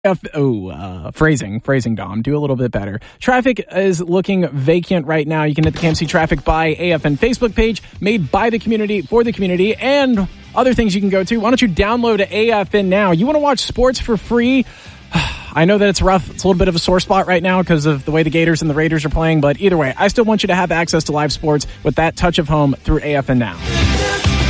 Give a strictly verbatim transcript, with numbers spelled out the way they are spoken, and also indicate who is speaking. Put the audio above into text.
Speaker 1: Oh, uh, phrasing, phrasing, Dom. Do a little bit better. Traffic is looking vacant right now. You can hit the K M C Traffic by A F N Facebook page, made by the community, for the community, and other things you can go to. Why don't you download A F N now? You want to watch sports for free? I know that it's rough. It's a little bit of a sore spot right now because of the way the Gators and the Raiders are playing, but either way, I still want you to have access to live sports with that touch of home through A F N Now.